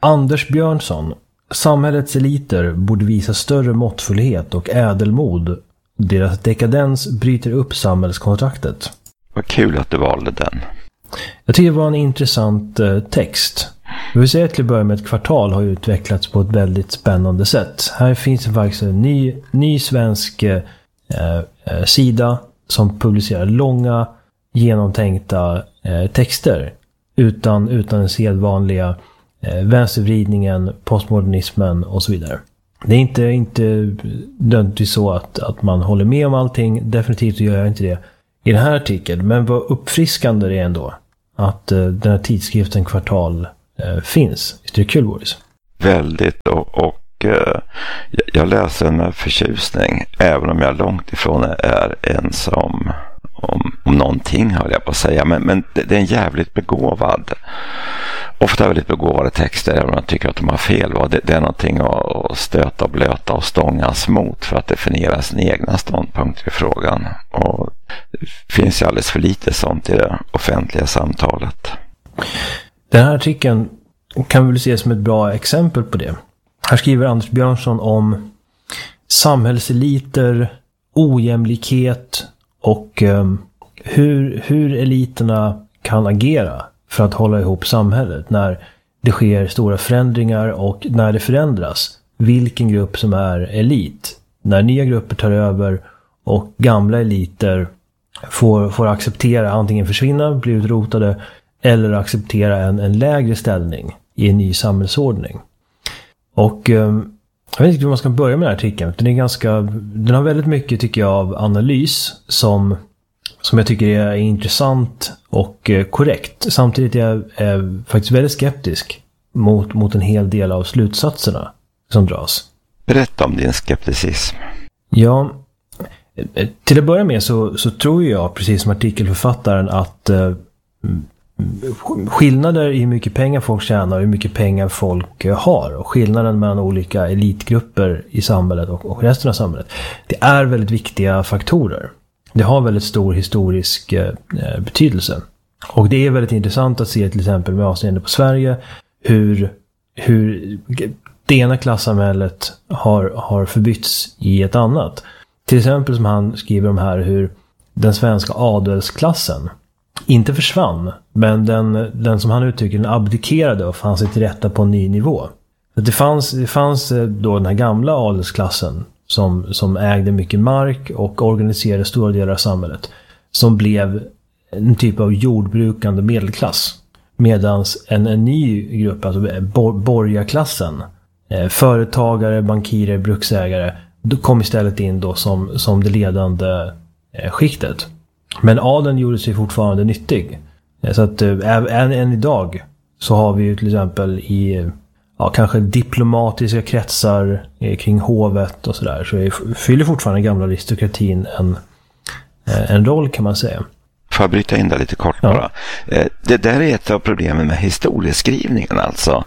Anders Björnsson. Samhällets eliter borde visa större måttfullhet och ädelmod. Deras dekadens bryter upp samhällskontraktet. Vad kul att du valde den. Jag tycker det var en intressant text. Jag vill säga till att börja med ett kvartal har utvecklats på ett väldigt spännande sätt. Här finns det faktiskt en ny svensk sida som publicerar långa, genomtänkta texter utan den sedvanliga vänstervridningen, postmodernismen och så vidare. Det är inte nödvändigtvis så att man håller med om allting. Definitivt gör jag inte det i den här artikeln. Men vad uppfriskande det är ändå att den här tidskriften Kvartal finns. Det är kul, Boris. Väldigt, och jag läser den med förtjusning, även om jag långt ifrån är ens om någonting, höll jag på att säga. Men det är en jävligt ofta väldigt begåvade texter, även om jag tycker att de har fel. Det är någonting att stöta och blöta och stångas mot för att definiera sin egna ståndpunkt i frågan. Och det finns ju alldeles för lite sånt i det offentliga samtalet. Den här artikeln kan vi väl se som ett bra exempel på det. Här skriver Anders Björnsson om samhällseliter, ojämlikhet och hur eliterna kan agera för att hålla ihop samhället när det sker stora förändringar och när det förändras. Vilken grupp som är elit. När nya grupper tar över och gamla eliter får acceptera antingen försvinna, bli utrotade eller acceptera en lägre ställning i en ny samhällsordning. Och jag vet inte hur man ska börja med den här artikeln. Den har väldigt mycket, tycker jag, av analys som jag tycker är intressant och korrekt. Samtidigt är jag faktiskt väldigt skeptisk mot en hel del av slutsatserna som dras. Berätta om din skepticism. Ja, till att börja med så tror jag, precis som artikelförfattaren, att skillnader i hur mycket pengar folk tjänar och hur mycket pengar folk har och skillnaden mellan olika elitgrupper i samhället och resten av samhället, det är väldigt viktiga faktorer. Det har väldigt stor historisk betydelse. Och det är väldigt intressant att se till exempel med avseende på Sverige hur det ena klassamhället har förbytts i ett annat. Till exempel som han skriver om här hur den svenska adelsklassen inte försvann, men den som han uttrycker, den abdikerade och fann sig till rätta på en ny nivå. Det fanns då den här gamla adelsklassen som ägde mycket mark och organiserade stora delar av samhället, som blev en typ av jordbrukande medelklass. Medan en ny grupp, alltså borgarklassen, företagare, bankirer, bruksägare, kom istället in då som det ledande skiktet. Men adeln gjorde sig fortfarande nyttig. Så att än idag så har vi ju till exempel i kanske diplomatiska kretsar kring hovet och sådär, så fyller fortfarande gamla aristokratin en roll, kan man säga. Får jag bryta in där lite kort bara? Det där är ett av problemen med historieskrivningen alltså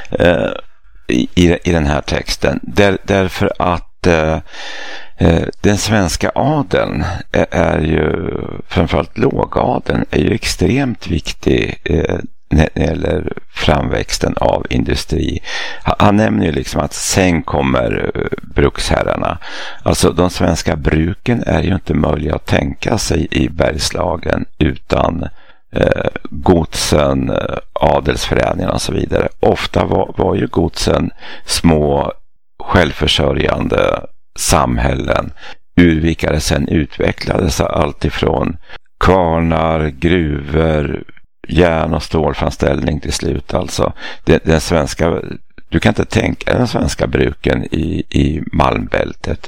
i den här texten. Därför att den svenska adeln är ju, framförallt lågadeln, är ju extremt viktig när det gäller framväxten av industri. Han nämner ju liksom att sen kommer bruksherrarna. Alltså de svenska bruken är ju inte möjliga att tänka sig i Bergslagen utan godsen, adelsföreningarna och så vidare. Ofta var ju godsen små självförsörjande samhällen ur vilka det sen utvecklades allt ifrån kvarnar, gruvor, järn- och stålframställning till slut. Alltså den svenska, du kan inte tänka den svenska bruken i Malmbältet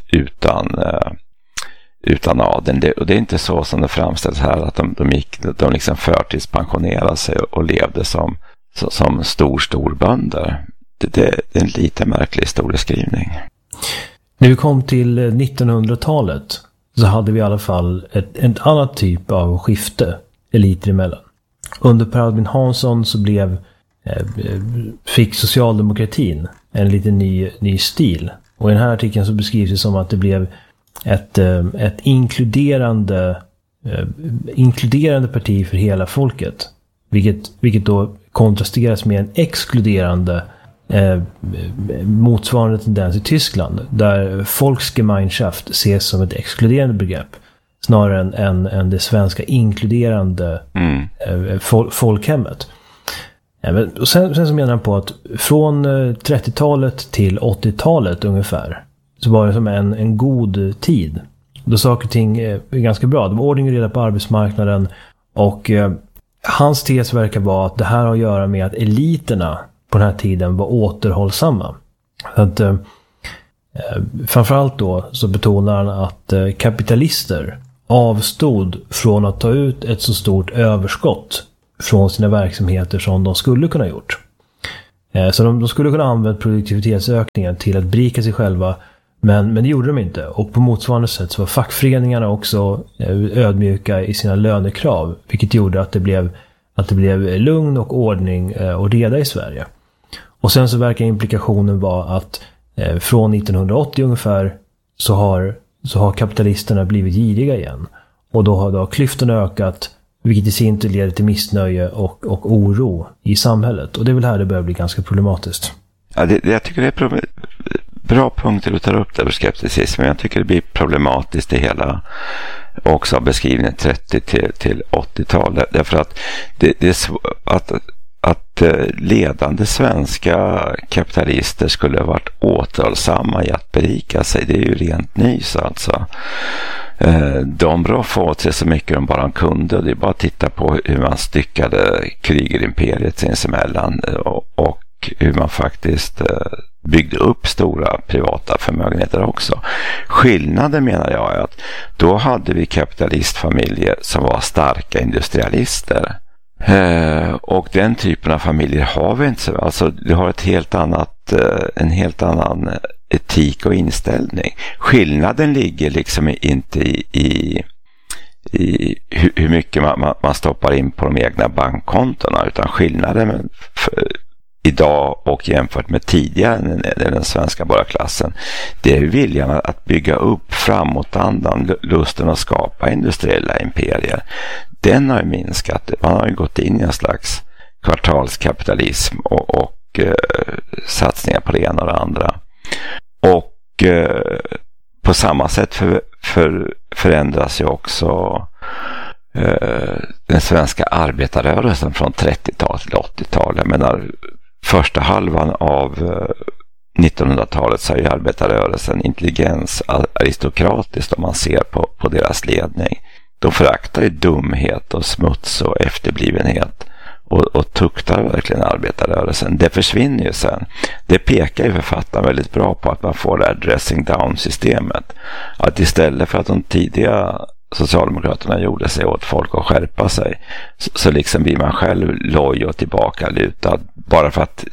utan adeln. Det är inte så som det framställs här, att de liksom förtidspensionerade sig och levde som storbönder. Det är en lite märklig historieskrivning. När vi kom till 1900-talet så hade vi i alla fall ett annat typ av skifte eliter emellan. Under Per Albin Hansson så fick socialdemokratin en lite ny stil. Och i den här artikeln så beskrivs det som att det blev ett inkluderande parti för hela folket. Vilket då kontrasteras med en exkluderande motsvarande tendens i Tyskland, där Volksgemeinschaft ses som ett exkluderande begrepp snarare än det svenska inkluderande folkhemmet. Och sen så menar han på att från 30-talet till 80-talet ungefär så var det som en god tid. Då saker och ting är ganska bra. Det var ordning och reda på arbetsmarknaden, och hans tes verkar vara att det här har att göra med att eliterna på den här tiden var återhållsamma. Så att, framförallt då så betonar han att kapitalister avstod från att ta ut ett så stort överskott från sina verksamheter som de skulle kunna gjort. Så de skulle kunna använda produktivitetsökningen till att berika sig själva, men det gjorde de inte. Och på motsvarande sätt så var fackföreningarna också ödmjuka i sina lönekrav, vilket gjorde att det blev lugn och ordning och reda i Sverige. Och sen så verkar implikationen vara att från 1980 ungefär så har kapitalisterna blivit giriga igen. Och då har klyftorna ökat, vilket i sin tur leder till missnöje och oro i samhället. Och det är väl här det börjar bli ganska problematiskt. Ja, jag tycker det är bra punkter du tar upp där, skepticism. Men jag tycker det blir problematiskt det hela också av beskrivningen 30 till 80-talet. Därför att det är att ledande svenska kapitalister skulle ha varit återhållsamma i att berika sig. Det är ju rent nys alltså. De bra få åt sig så mycket de bara kunde, och det är bara att titta på hur man styckade krigerimperiet sinsemellan och hur man faktiskt byggde upp stora privata förmögenheter också. Skillnaden menar jag är att då hade vi kapitalistfamiljer som var starka industrialister. Och den typen av familjer har vi inte. Alltså du har en helt annan etik och inställning. Skillnaden ligger liksom inte i hur mycket man stoppar in på de egna bankkontona, utan skillnaden idag och jämfört med tidigare den svenska borgarklassen, det är viljan att bygga upp framåtandan, lusten att skapa industriella imperier. Den har ju minskat. Man har ju gått in i en slags kvartalskapitalism och satsningar på det ena och det andra. Och på samma sätt förändras ju också den svenska arbetarrörelsen från 30-talet till 80-talet. Jag menar, första halvan av 1900-talet så är ju arbetarrörelsen intelligens aristokratiskt om man ser på deras ledning. De föraktar i dumhet och smuts och efterblivenhet och tuktar verkligen arbetarrörelsen. Det försvinner ju sen. Det pekar ju författaren väldigt bra på, att man får det här dressing down-systemet. Att istället för att de tidiga Socialdemokraterna gjorde sig åt folk att skärpa sig, så liksom blir man själv loj och tillbaka lutad bara för att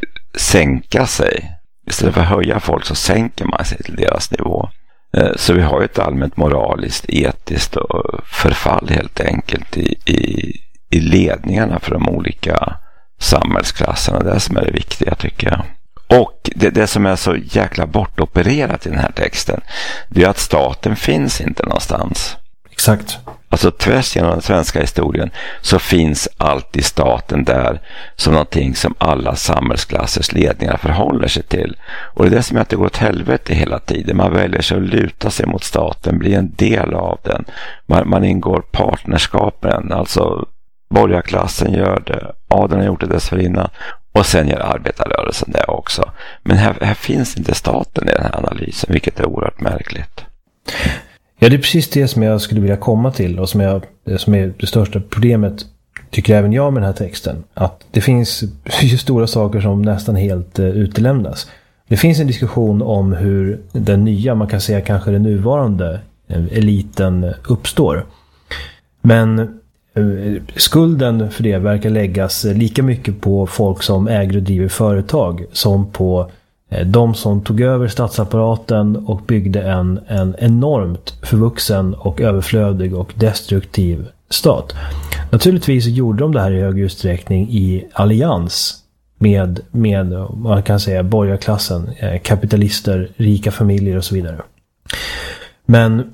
sänka sig. Istället för att höja folk så sänker man sig till deras nivå. Så vi har ett allmänt moraliskt, etiskt och förfall helt enkelt i ledningarna för de olika samhällsklasserna. Det är som är det viktiga, tycker jag. Och det som är så jäkla bortopererat i den här texten, det är att staten finns inte någonstans. Exakt. Alltså tvärs genom den svenska historien så finns alltid staten där som någonting som alla samhällsklassers ledningar förhåller sig till. Och det är det som är att det går åt helvete hela tiden. Man väljer sig att luta sig mot staten, bli en del av den. Man ingår partnerskap med den. Alltså borgarklassen gör det, adeln har gjort det dessförinnan. Och sen gör arbetarrörelsen det också. Men här finns inte staten i den här analysen, vilket är oerhört märkligt. Ja, det är precis det som jag skulle vilja komma till, och som är det största problemet, tycker även jag, med den här texten. Att det finns ju stora saker som nästan helt utelämnas. Det finns en diskussion om hur den nya, man kan säga kanske den nuvarande eliten uppstår. Men skulden för det verkar läggas lika mycket på folk som äger och driver företag som på de som tog över statsapparaten och byggde en enormt förvuxen och överflödig och destruktiv stat. Naturligtvis gjorde de det här i hög utsträckning i allians med man kan säga borgarklassen, kapitalister, rika familjer och så vidare. Men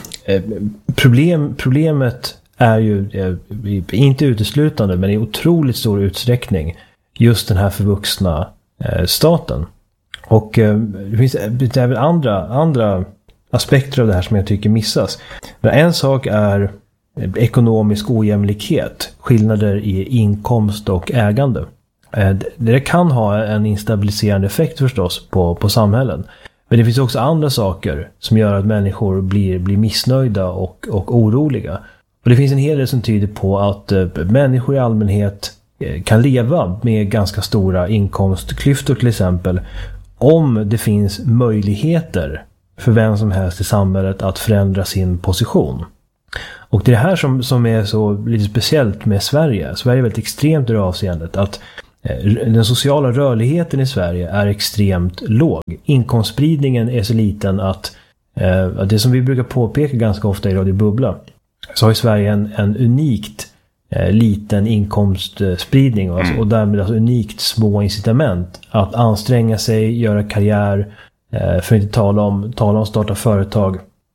problemet är ju inte uteslutande, men i otroligt stor utsträckning just den här förvuxna staten. Och det finns även andra aspekter av det här som jag tycker missas. Men en sak är ekonomisk ojämlikhet, skillnader i inkomst och ägande. Det kan ha en instabiliserande effekt förstås på samhällen. Men det finns också andra saker som gör att människor blir missnöjda och oroliga. Och det finns en hel del som tyder på att människor i allmänhet kan leva med ganska stora inkomstklyftor till exempel, om det finns möjligheter för vem som helst i samhället att förändra sin position. Och det är det här som är så lite speciellt med Sverige. Sverige är väldigt extremt i det avseendet att den sociala rörligheten i Sverige är extremt låg. Inkomstspridningen är så liten att det som vi brukar påpeka ganska ofta i Radio Bubbla, så har i Sverige en unikt liten inkomstspridning och därmed alltså unikt små incitament att anstränga sig, göra karriär, för att inte tala om starta företag,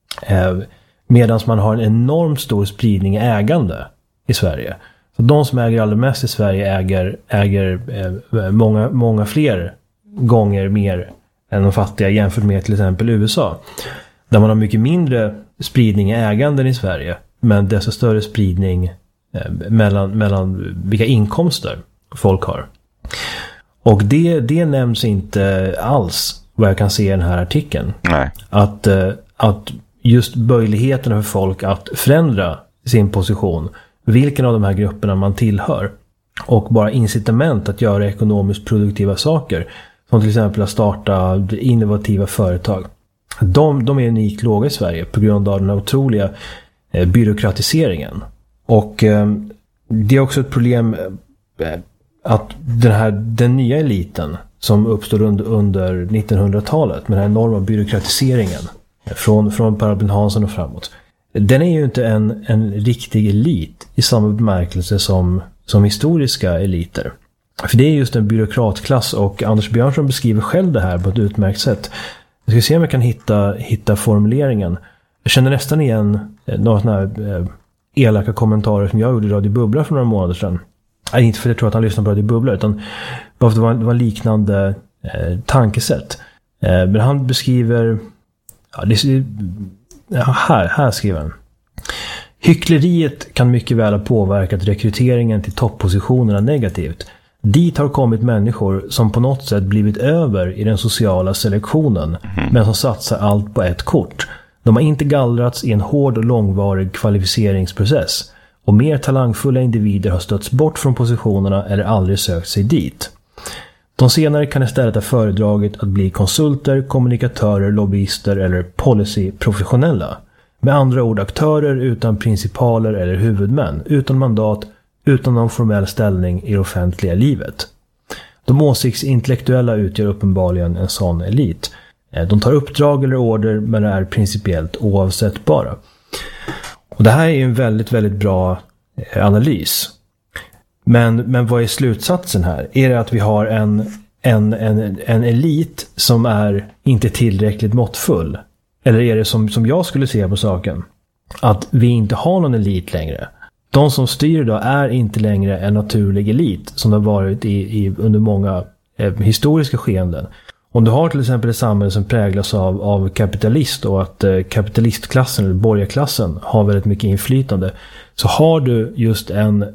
medan man har en enormt stor spridning i ägande i Sverige. Så de som äger allra mest i Sverige äger många fler gånger mer än de fattiga jämfört med till exempel USA, där man har mycket mindre spridning i äganden i Sverige, men desto större spridning mellan vilka inkomster folk har. Och det nämns inte alls vad jag kan se i den här artikeln. Nej. Att just möjligheterna för folk att förändra sin position, vilken av de här grupperna man tillhör, och bara incitament att göra ekonomiskt produktiva saker, som till exempel att starta innovativa företag. De är unikt låga i Sverige på grund av den otroliga byråkratiseringen. Och det är också ett problem att den nya eliten som uppstod under 1900-talet med den här enorma byråkratiseringen från Per Albin Hansson och framåt, den är ju inte en riktig elit i samma bemärkelse som historiska eliter. För det är just en byråkratklass, och Anders Björnsson beskriver själv det här på ett utmärkt sätt. Jag ska se om jag kan hitta formuleringen. Jag känner nästan igen några sådana här elaka kommentarer som jag gjorde i Radio Bubbla för några månader sedan. Inte för att jag tror att han lyssnar på Radio Bubbla, utan bara för att det var liknande tankesätt. Men han beskriver... Här skriver han. Hyckleriet kan mycket väl ha påverkat rekryteringen till toppositionerna negativt. Dit har kommit människor som på något sätt blivit över i den sociala selektionen, men som satsar allt på ett kort. De har inte gallrats i en hård och långvarig kvalificeringsprocess, och mer talangfulla individer har stötts bort från positionerna eller aldrig sökt sig dit. De senare kan istället ha föredragit att bli konsulter, kommunikatörer, lobbyister eller policyprofessionella. Med andra ord aktörer utan principaler eller huvudmän, utan mandat, utan någon formell ställning i det offentliga livet. De åsiktsintellektuella utgör uppenbarligen en sån elit. De tar uppdrag eller order, men är principiellt oavsättbara. Och det här är ju en väldigt, väldigt bra analys. Men vad är slutsatsen här? Är det att vi har en elit som är inte tillräckligt måttfull? Eller är det som jag skulle se på saken, att vi inte har någon elit längre? De som styr idag är inte längre en naturlig elit som det har varit under många historiska skeenden. Om du har till exempel ett samhälle som präglas av kapitalist, och att kapitalistklassen eller borgarklassen har väldigt mycket inflytande, så har du just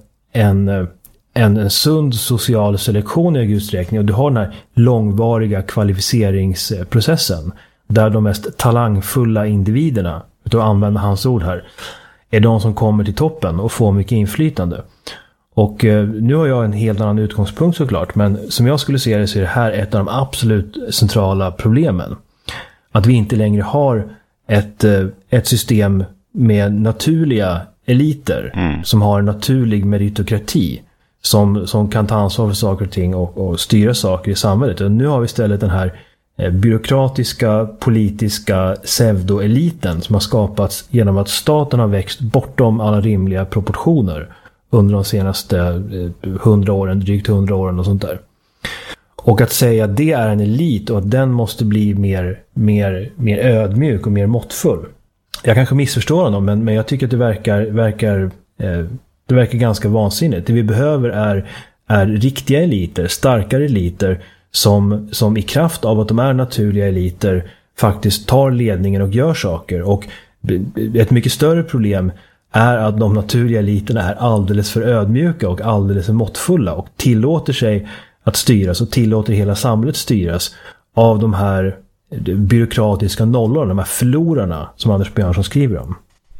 en sund social selektion i utsträckning, och du har den här långvariga kvalificeringsprocessen där de mest talangfulla individerna, utan att använda hans ord här, är de som kommer till toppen och får mycket inflytande. Och nu har jag en helt annan utgångspunkt såklart, men som jag skulle se det så är det här ett av de absolut centrala problemen. Att vi inte längre har ett system med naturliga eliter som har en naturlig meritokrati som kan ta ansvar för saker och ting och styra saker i samhället. Och nu har vi istället den här byråkratiska, politiska pseudoeliten som har skapats genom att staten har växt bortom alla rimliga proportioner under de senaste 100 åren, drygt 100 åren och sånt där. Och att säga att det är en elit och att den måste bli mer ödmjuk och mer måttfull. Jag kanske missförstår honom, men jag tycker att det verkar ganska vansinnigt. Det vi behöver är riktiga eliter, starkare eliter som i kraft av att de är naturliga eliter faktiskt tar ledningen och gör saker. Och ett mycket större problem är att de naturliga eliterna är alldeles för ödmjuka och alldeles för måttfulla och tillåter sig att styras och tillåter hela samhället styras av de här byråkratiska nollorna, de här förlorarna som Anders Björnsson skriver om.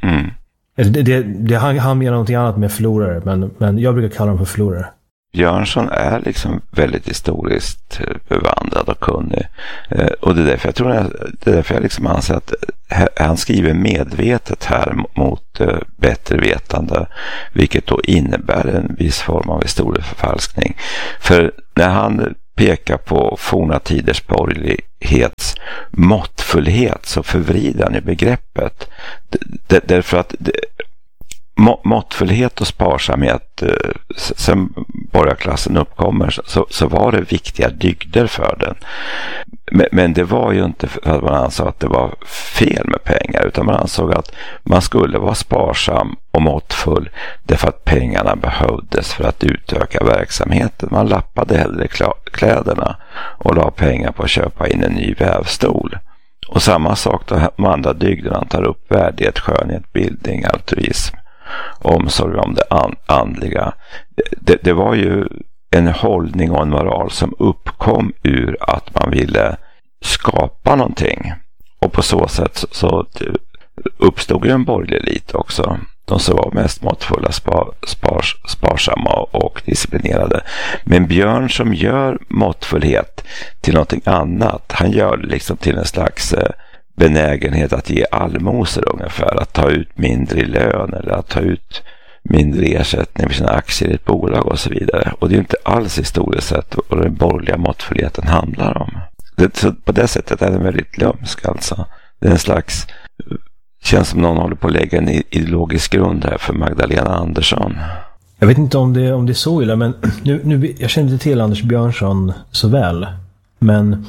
Han menar någonting annat med förlorare, men jag brukar kalla dem för förlorare. Björnsson är liksom väldigt historiskt bevandrad och kunnig. Och det är därför jag liksom anser att han skriver medvetet här mot bättre vetande, vilket då innebär en viss form av historieförfalskning. För när han pekar på forna tiders borgerlighets måttfullhet så förvrider han ju begreppet. Därför att måttfullhet och sparsamhet sen borgarklassen uppkommer så var det viktiga dygder för den. Men det var ju inte för att man ansåg att det var fel med pengar, utan man ansåg att man skulle vara sparsam och måttfull därför att pengarna behövdes för att utöka verksamheten. Man lappade hellre kläderna och la pengar på att köpa in en ny vävstol. Och samma sak då de andra dygderna tar upp: värdighet, skönhet, bildning, altruism, omsorg om det andliga. Det var ju en hållning och en moral som uppkom ur att man ville skapa någonting. Och på så sätt så uppstod ju en borgerlig elit också. De som var mest måttfulla, sparsamma och disciplinerade. Men Björn som gör måttfullhet till någonting annat, han gör det liksom till en slags benägenhet att ge allmosor ungefär, att ta ut mindre i lön eller att ta ut mindre ersättning för sina aktier i ett bolag och så vidare. Och det är ju inte alls historiskt sett vad den borgerliga måttfullheten handlar om. Så på det sättet är den väldigt lömsk alltså. Det är en slags, känns som någon håller på att lägga en ideologisk grund här för Magdalena Andersson. Jag vet inte om det är så illa, men nu jag känner inte till Anders Björnsson så väl. Men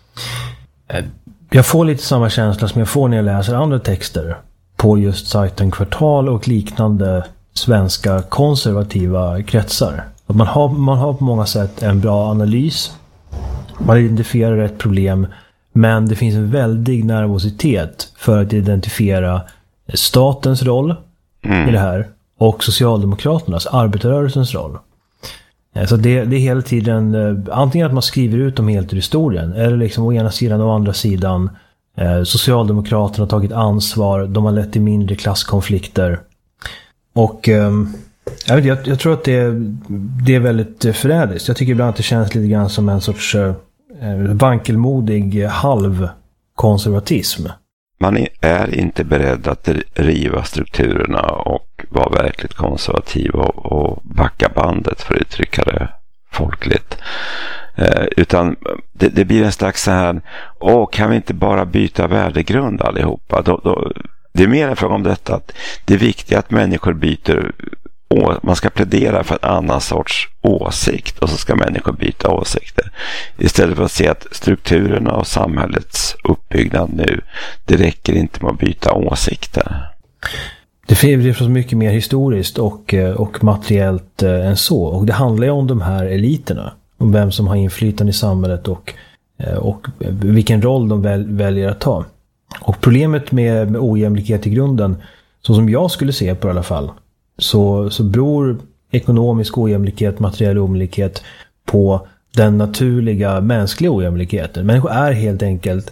jag får lite samma känsla som jag får när jag läser andra texter på just sajten Kvartal och liknande svenska konservativa kretsar. Att man har på många sätt en bra analys. Man identifierar ett problem, men det finns en väldig nervositet för att identifiera statens roll i det här och Socialdemokraternas, arbetarrörelsens roll. Så det är hela tiden antingen att man skriver ut dem helt ur historien, eller liksom å ena sidan och å andra sidan Socialdemokraterna har tagit ansvar, de har lett till mindre klasskonflikter. Och jag tror att det är väldigt förrädiskt. Jag tycker ibland att det känns lite grann som en sorts vankelmodig halvkonservatism. Man är inte beredd att riva strukturerna och vara verkligt konservativ och backa bandet, för att uttrycka det folkligt. Utan det blir en slags så här, kan vi inte bara byta värdegrund allihopa? Det är mer en fråga om detta, att det är viktigt att människor byter, man ska plädera för en annan sorts åsikt och så ska människor byta åsikter. Istället för att se att strukturerna och samhällets uppbyggnad nu, det räcker inte med att byta åsikter. Det är så mycket mer historiskt och materiellt än så. Och det handlar ju om de här eliterna. Om vem som har inflytande i samhället och vilken roll de väljer att ta. Och problemet med ojämlikhet i grunden, så som jag skulle se på i alla fall, så beror ekonomisk ojämlikhet, materiell ojämlikhet på den naturliga mänskliga ojämlikheten. Människor är helt enkelt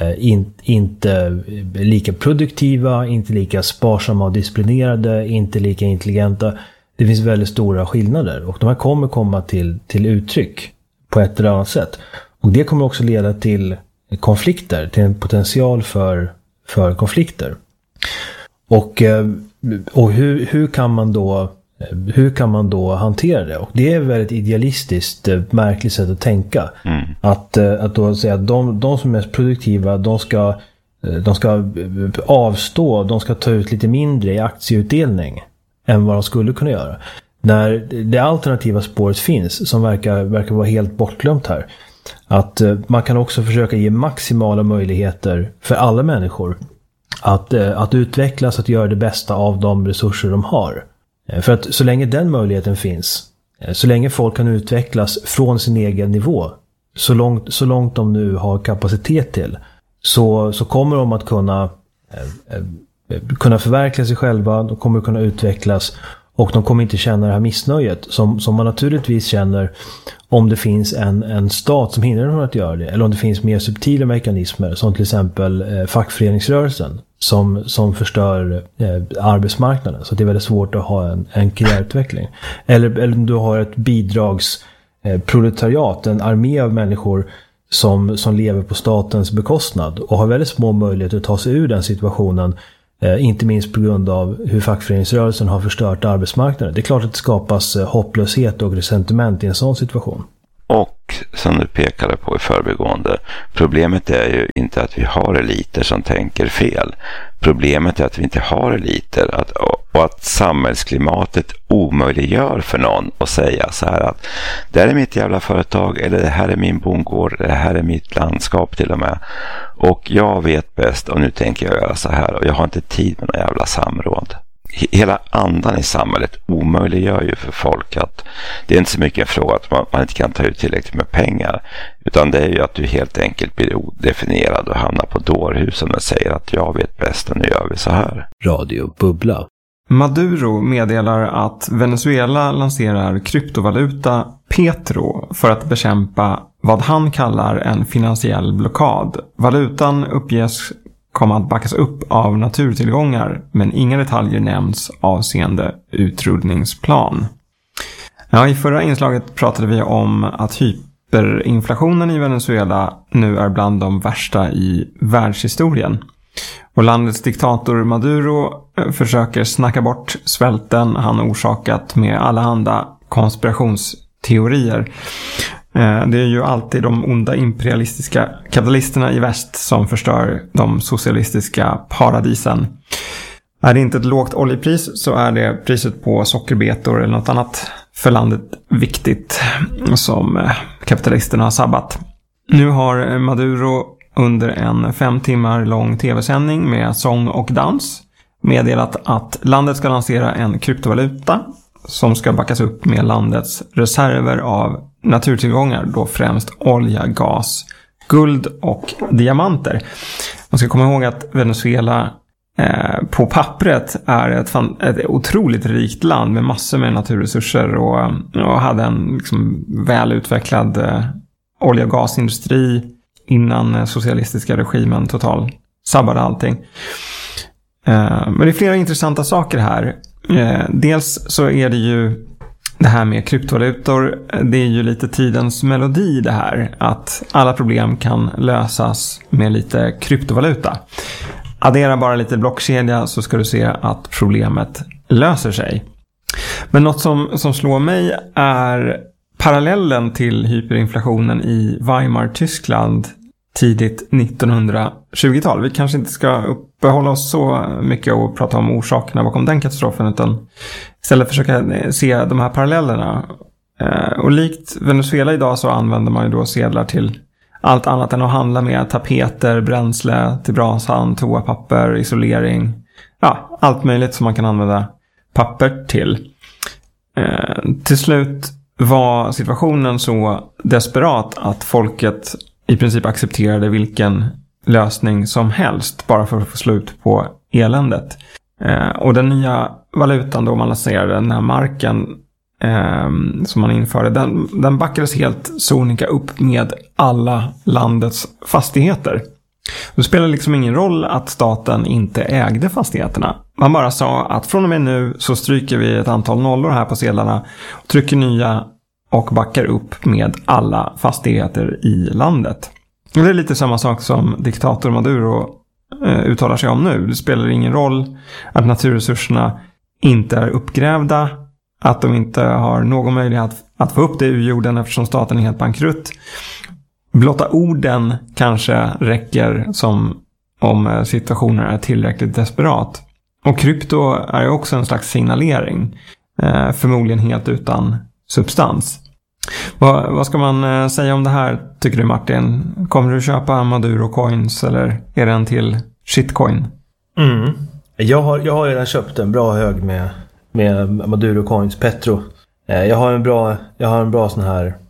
inte lika produktiva, inte lika sparsamma och disciplinerade, inte lika intelligenta. Det finns väldigt stora skillnader och de här kommer komma till uttryck på ett eller annat sätt. Och det kommer också leda till konflikter, till en potential för konflikter. Och hur kan man då hantera det? Och det är ett väldigt idealistiskt, märkligt sätt att tänka. Att då säga att de som är mest produktiva, de ska avstå, de ska ta ut lite mindre i aktieutdelning än vad de skulle kunna göra. När det alternativa spåret finns, som verkar vara helt bortglömt här, att man kan också försöka ge maximala möjligheter för alla människor att utvecklas, att göra det bästa av de resurser de har. För att så länge den möjligheten finns, så länge folk kan utvecklas från sin egen nivå, så långt de nu har kapacitet till, så kommer de att kunna förverkliga sig själva, de kommer kunna utvecklas, och de kommer inte känna det här missnöjet som man naturligtvis känner om det finns en stat som hindrar dem från att göra det, eller om det finns mer subtila mekanismer som till exempel fackföreningsrörelsen som förstör arbetsmarknaden, så det är väldigt svårt att ha en karriärutveckling. Eller du har ett bidragsproletariat, en armé av människor som lever på statens bekostnad och har väldigt små möjligheter att ta sig ur den situationen, inte minst på grund av hur fackföreningsrörelsen har förstört arbetsmarknaden. Det är klart att det skapas hopplöshet och resentiment i en sån situation. Och som du pekade på i förbigående, problemet är ju inte att vi har eliter som tänker fel. Problemet är att vi inte har eliter och att samhällsklimatet omöjliggör för någon att säga så här att det här är mitt jävla företag, eller det här är min bondgård, det här är mitt landskap till och med. Och jag vet bäst och nu tänker jag göra så här och jag har inte tid med någon jävla samråd. Hela andan i samhället omöjliggör ju för folk att det är inte så mycket en fråga att man inte kan ta ut tillräckligt med pengar, utan det är ju att du helt enkelt blir odefinierad och hamnar på dårhusen och säger att jag vet bäst och nu gör vi så här. Radio Bubbla. Maduro meddelar att Venezuela lanserar kryptovaluta Petro för att bekämpa vad han kallar en finansiell blockad. Valutan uppges kommer att backas upp av naturtillgångar, men inga detaljer nämns avseende utrullningsplan. Ja, i förra inslaget pratade vi om att hyperinflationen i Venezuela nu är bland de värsta i världshistorien. Och landets diktator Maduro försöker snacka bort svälten han orsakat med allehanda konspirationsteorier. Det är ju alltid de onda imperialistiska kapitalisterna i väst som förstör de socialistiska paradisen. Är det inte ett lågt oljepris så är det priset på sockerbetor eller något annat för landet viktigt som kapitalisterna har sabbat. Nu har Maduro under en 5 timmar lång tv-sändning med sång och dans meddelat att landet ska lansera en kryptovaluta som ska backas upp med landets reserver av naturtillgångar, då främst olja, gas, guld och diamanter. Man ska komma ihåg att Venezuela på pappret är ett otroligt rikt land med massor med naturresurser och hade en liksom välutvecklad olja- och gasindustri innan socialistiska regimen totalt sabbade allting. Men det är flera intressanta saker här. Dels så är det ju det här med kryptovalutor, det är ju lite tidens melodi det här, att alla problem kan lösas med lite kryptovaluta. Addera bara lite blockkedja så ska du se att problemet löser sig. Men något som slår mig är parallellen till hyperinflationen i Weimar-Tyskland tidigt 1920-tal. Vi kanske inte ska uppehålla oss så mycket och prata om orsakerna bakom den katastrofen, utan istället försöka se de här parallellerna. Och likt Venezuela idag så använder man ju då sedlar till allt annat än att handla med tapeter, bränsle till brasan, toapapper, isolering. Ja, allt möjligt som man kan använda papper till. Till slut var situationen så desperat att folket i princip accepterade vilken lösning som helst bara för att få slut på eländet. Och den nya valutan då man lanserade, den här marken som man införde, den backades helt sonika upp med alla landets fastigheter. Det spelar liksom ingen roll att staten inte ägde fastigheterna. Man bara sa att från och med nu så stryker vi ett antal nollor här på sedlarna, trycker nya och backar upp med alla fastigheter i landet. Och det är lite samma sak som diktator Maduro uttalar sig om nu. Det spelar ingen roll att naturresurserna inte är uppgrävda, att de inte har någon möjlighet att få upp det ur jorden eftersom staten är helt bankrutt. Blotta orden kanske räcker som om situationen är tillräckligt desperat. Och krypto är också en slags signalering, förmodligen helt utan substans. Vad ska man säga om det här, tycker du, Martin? Kommer du köpa Maduro coins eller är det en till shitcoin? Jag har redan köpt en bra hög med Maduro coins Petro. Jag har en bra sån här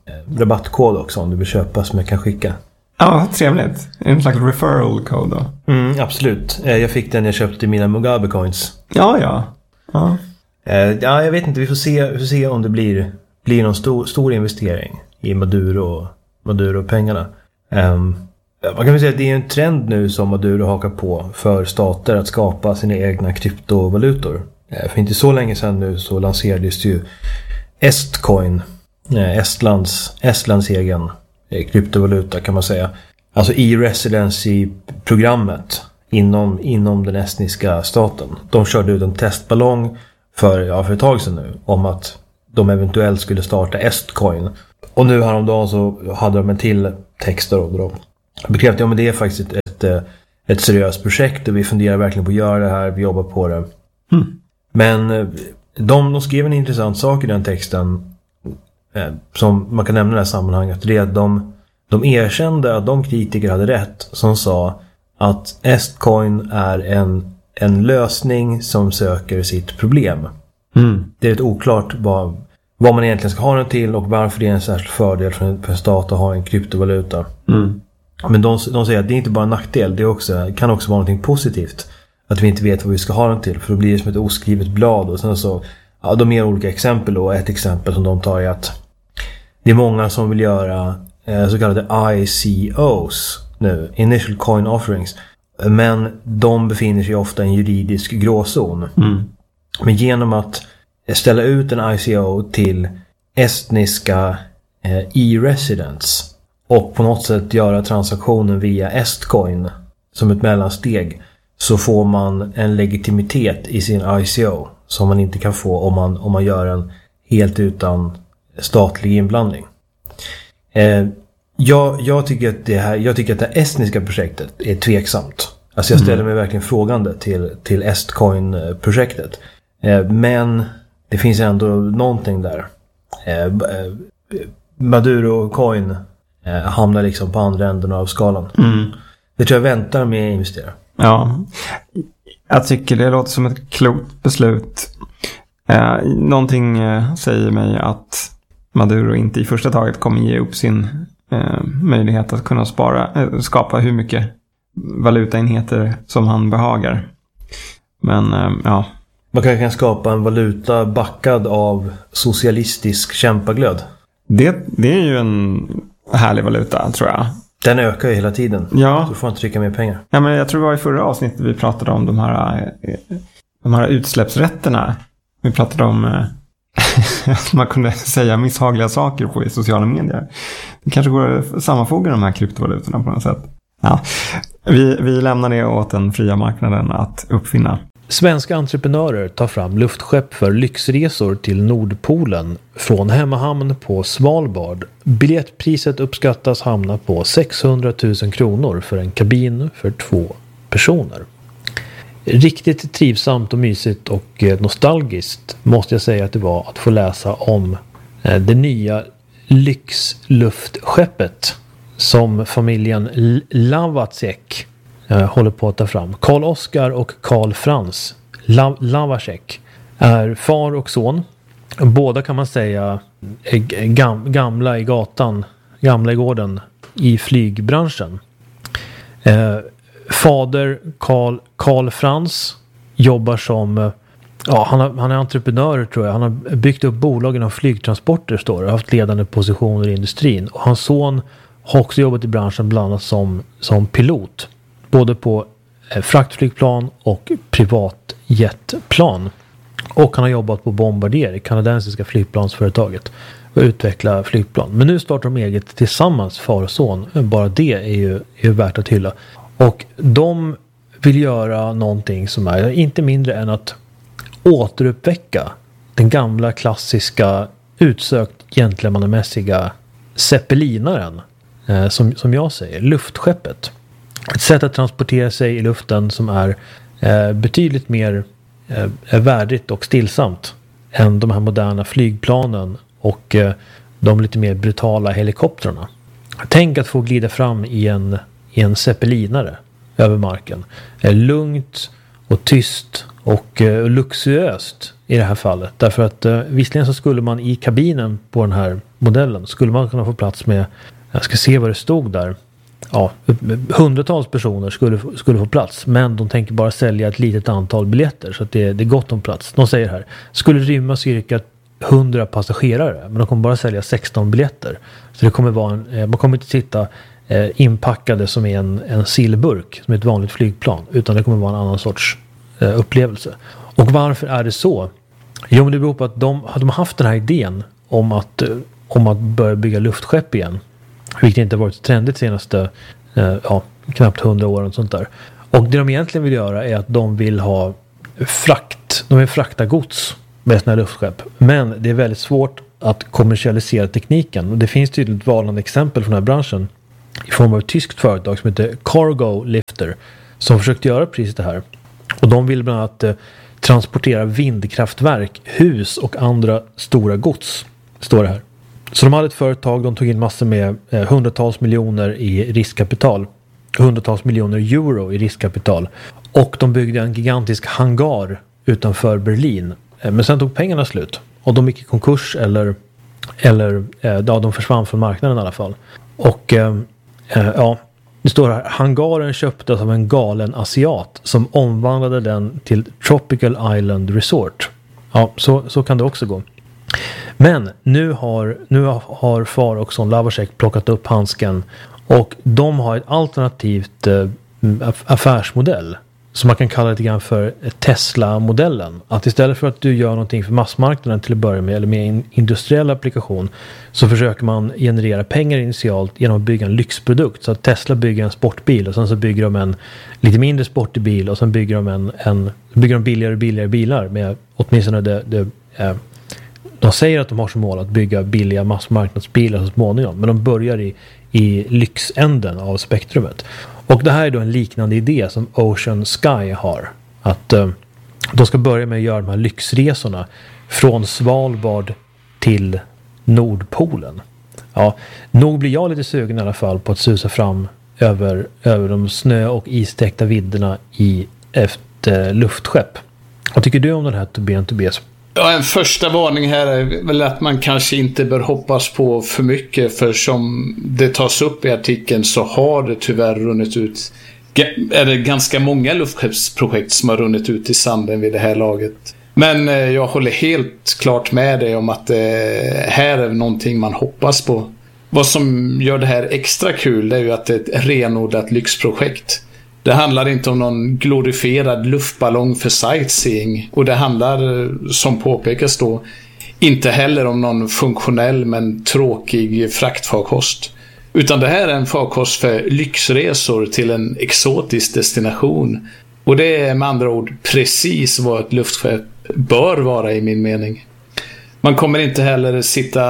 rabattkod också om du vill köpa som jag kan skicka. Ja, trevligt. En slags referral code då. Absolut. Jag fick den när jag köpte mina Mugabe coins. Ja. Jag vet inte. Vi får se om det blir någon stor investering i Maduro-pengarna. Man kan väl säga att det är en trend nu som Maduro hakar på för stater att skapa sina egna kryptovalutor. För inte så länge sedan nu så lanserades ju Estcoin, Estlands egen kryptovaluta kan man säga. Alltså e-residency-programmet inom den estniska staten. De körde ut en testballong för ett tag sedan nu om att de eventuellt skulle starta Estcoin. Och nu häromdagen så hade de en till text där de bekräftade men det är faktiskt ett seriöst projekt och vi funderar verkligen på att göra det här, vi jobbar på det. Men de skrev en intressant sak i den texten som man kan nämna i det här sammanhanget. Det är att de erkände att de kritiker hade rätt som sa att Estcoin är en lösning som söker sitt problem. Det är ett oklart vad man egentligen ska ha den till och varför det är en särskild fördel för en stat att ha en kryptovaluta. Men de säger att det är inte bara en nackdel, det kan också vara något positivt. Att vi inte vet vad vi ska ha den till, för då blir det som ett oskrivet blad. Och sen så, de ger olika exempel då. Ett exempel som de tar är att det är många som vill göra så kallade ICOs nu, Initial Coin Offerings. Men de befinner sig ofta i en juridisk gråzon. Men genom att ställa ut en ICO till estniska e-residents och på något sätt göra transaktionen via Estcoin som ett mellansteg, så får man en legitimitet i sin ICO som man inte kan få om man gör den helt utan statlig inblandning. Jag tycker att det estniska projektet är tveksamt. Alltså jag ställer mig verkligen frågande till Estcoin-projektet. Men det finns ändå någonting där. Maduro Coin hamnar liksom på andra änden av skalan. Det tror jag väntar med att investera. Ja, jag tycker det låter som ett klokt beslut. Någonting säger mig att Maduro inte i första taget kommer ge upp sin möjlighet att kunna skapa hur mycket valutaenheter som han behagar. Men ja. Man kan skapa en valuta backad av socialistisk kämpaglöd. Det är ju en härlig valuta, tror jag. Den ökar ju hela tiden. Ja. Du får inte trycka mer pengar. Ja, men jag tror det var i förra avsnittet vi pratade om de här utsläppsrätterna. Vi pratade om att man kunde säga misshagliga saker på i sociala medier. Det kanske går att sammanfoga de här kryptovalutorna på något sätt. Ja. Vi lämnar det åt den fria marknaden att uppfinna. Svenska entreprenörer tar fram luftskepp för lyxresor till Nordpolen från hemmahamn på Svalbard. Biljettpriset uppskattas hamna på 600 000 kronor för en kabin för 2 personer. Riktigt trivsamt och mysigt och nostalgiskt måste jag säga att det var att få läsa om det nya lyxluftskeppet som familjen Lavacek håller på att ta fram. Karl Oskar och Karl Frans Lavacek är far och son. Båda kan man säga är gamla i gatan, gamla i gården i flygbranschen. Fader Karl Frans jobbar som han är entreprenör, tror jag. Han har byggt upp bolagen av flygtransporter, står det, haft ledande positioner i industrin. Och hans son har också jobbat i branschen bland annat som pilot. Både på fraktflygplan och privatjetplan. Och han har jobbat på Bombardier, det kanadensiska flygplansföretaget, och utveckla flygplan. Men nu startar de eget tillsammans, far och son. Bara det är ju värt att hylla. Och de vill göra någonting som är inte mindre än att återuppväcka den gamla klassiska utsökt gentlemannamässiga zeppelinaren, som jag säger, luftskeppet. Ett sätt att transportera sig i luften som är betydligt mer värdigt och stillsamt än de här moderna flygplanen och de lite mer brutala helikoptrarna. Tänk att få glida fram i en zeppelinare över marken. Lugnt och tyst och luxuöst i det här fallet. Därför att visserligen så skulle man i kabinen på den här modellen skulle man kunna få plats med, jag ska se vad det stod där, ja, hundratals personer skulle få plats, men de tänker bara sälja ett litet antal biljetter så att det är gott om plats. De säger här, skulle rymma cirka 100 passagerare, men de kommer bara sälja 16 biljetter. Så det kommer vara man kommer inte sitta inpackade som är en sillburk som är ett vanligt flygplan, utan det kommer vara en annan sorts upplevelse. Och varför är det så? Jo, men det beror på att de har haft den här idén om att börja bygga luftskepp igen, vilket inte har varit trendigt senaste knappt 100 år och sånt där. Och det de egentligen vill göra är att de vill frakta gods med såna här luftskepp. Men det är väldigt svårt att kommersialisera tekniken. Och det finns tydligt valande exempel från den här branschen i form av ett tyskt företag som heter Cargo Lifter som försökte göra precis det här. Och de vill bland annat transportera vindkraftverk, hus och andra stora gods, står det här. Så de hade ett företag, de tog in massor med hundratals miljoner i riskkapital. Hundratals miljoner euro i riskkapital. Och de byggde en gigantisk hangar utanför Berlin. Men sen tog pengarna slut. Och de gick i konkurs eller de försvann från marknaden i alla fall. Och det står här, hangaren köptes av en galen asiat som omvandlade den till Tropical Island Resort. Ja, så kan det också gå. Men nu har Farrokhson Lavasek plockat upp handsken och de har ett alternativt affärsmodell som man kan kalla lite grann för Tesla-modellen. Att istället för att du gör någonting för massmarknaden till att börja med eller med en industriell applikation så försöker man generera pengar initialt genom att bygga en lyxprodukt. Så att Tesla bygger en sportbil och sen så bygger de en lite mindre sportig bil och sen bygger de billigare och billigare bilar med åtminstone de säger att de har som mål att bygga billiga massmarknadsbilar så småningom, men de börjar i lyxänden av spektrumet. Och det här är då en liknande idé som Ocean Sky har. Att de ska börja med att göra de här lyxresorna från Svalbard till Nordpolen. Ja, nog blir jag lite sugen i alla fall på att susa fram över de snö- och istäckta vidderna i ett luftskepp. Vad tycker du om den här Tobias? Ja, en första varning här är väl att man kanske inte bör hoppas på för mycket, för som det tas upp i artikeln så har det tyvärr runnit ut, är det ganska många luftskeppsprojekt som har runnit ut i sanden vid det här laget. Men jag håller helt klart med dig om att det här är någonting man hoppas på. Vad som gör det här extra kul är ju att det är ett renodlat lyxprojekt. Det handlar inte om någon glorifierad luftballong för sightseeing, och det handlar, som påpekas då, inte heller om någon funktionell men tråkig fraktfarkost. Utan det här är en farkost för lyxresor till en exotisk destination. Och det är med andra ord precis vad ett luftskepp bör vara i min mening. Man kommer inte heller sitta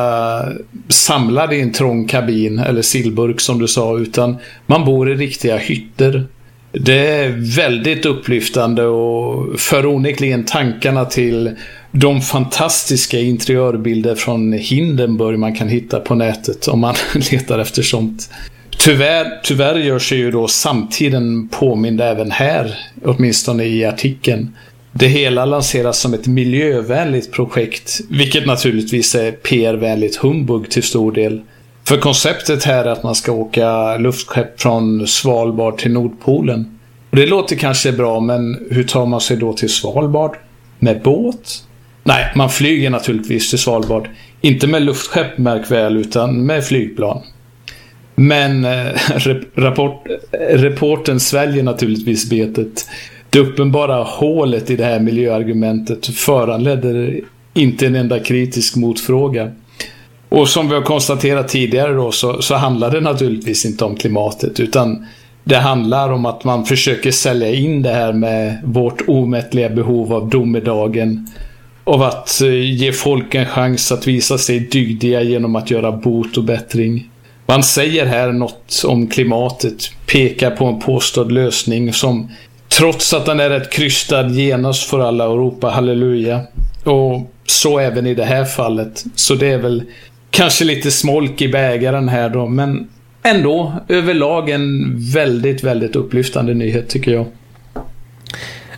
samlad i en trång kabin eller sillburk som du sa, utan man bor i riktiga hytter. Det är väldigt upplyftande och för onekligen tankarna till de fantastiska interiörbilder från Hindenburg man kan hitta på nätet om man letar efter sånt. Tyvärr gör sig ju då samtiden påmind även här, åtminstone i artikeln. Det hela lanseras som ett miljövänligt projekt, vilket naturligtvis är PR-vänligt humbug till stor del. För konceptet här är att man ska åka luftskepp från Svalbard till Nordpolen. Och det låter kanske bra, men hur tar man sig då till Svalbard? Med båt? Nej, man flyger naturligtvis till Svalbard. Inte med luftskepp, märk väl, utan med flygplan. Men reporten sväljer naturligtvis betet. Det uppenbara hålet i det här miljöargumentet föranledde inte en enda kritisk motfråga. Och som vi har konstaterat tidigare då, så handlar det naturligtvis inte om klimatet, utan det handlar om att man försöker sälja in det här med vårt omättliga behov av domedagen, av att ge folk en chans att visa sig dygdiga genom att göra bot och bättring. Man säger här något om klimatet, pekar på en påstådd lösning som, trots att den är rätt krystad, genast för alla att ropa halleluja. Och så även i det här fallet. Så det är väl kanske lite smolk i bägaren här då, men ändå överlag en väldigt, väldigt upplyftande nyhet tycker jag.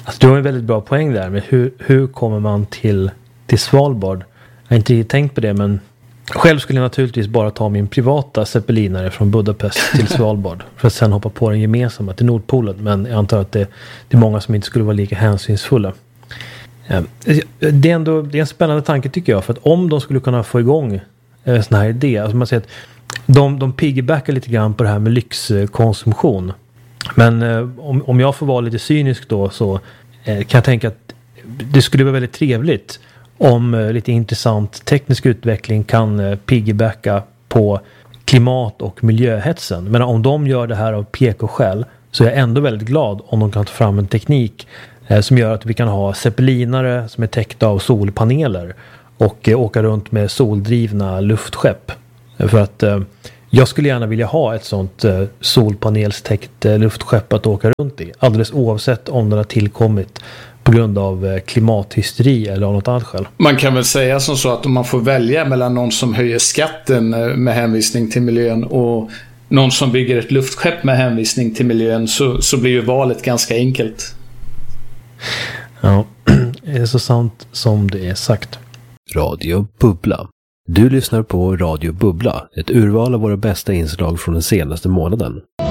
Alltså, du har en väldigt bra poäng där. Men hur kommer man till Svalbard? Jag har inte riktigt tänkt på det, men själv skulle jag naturligtvis bara ta min privata zeppelinare från Budapest till Svalbard för att sen hoppa på den gemensamma till Nordpolen. Men jag antar att det är många som inte skulle vara lika hänsynsfulla. Det är en spännande tanke tycker jag, för att om de skulle kunna få igång en sån här idé, alltså man säger att de piggybackar lite grann på det här med lyxkonsumtion. Men om jag får vara lite cynisk då, så kan jag tänka att det skulle vara väldigt trevligt om lite intressant teknisk utveckling kan piggybacka på klimat- och miljöhetsen. Men om de gör det här av PK-skäl så är jag ändå väldigt glad om de kan ta fram en teknik som gör att vi kan ha zeppelinare som är täckta av solpaneler och åka runt med soldrivna luftskepp. För att jag skulle gärna vilja ha ett sånt solpanelstäckt luftskepp att åka runt i. Alldeles oavsett om den har tillkommit på grund av klimathysteri eller av något annat skäl. Man kan väl säga som så att om man får välja mellan någon som höjer skatten med hänvisning till miljön och någon som bygger ett luftskepp med hänvisning till miljön, så blir ju valet ganska enkelt. Ja, det är så sant som det är sagt. Radio Bubbla. Du lyssnar på Radio Bubbla, ett urval av våra bästa inslag från den senaste månaden.